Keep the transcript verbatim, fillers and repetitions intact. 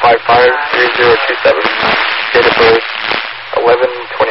five five three zero two seven. Date of birth eleven twenty.